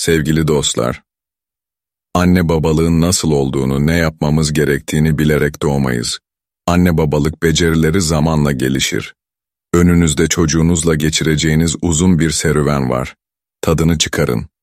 Sevgili dostlar, anne babalığın nasıl olduğunu, ne yapmamız gerektiğini bilerek doğmayız. Anne babalık becerileri zamanla gelişir. Önünüzde çocuğunuzla geçireceğiniz uzun bir serüven var. Tadını çıkarın.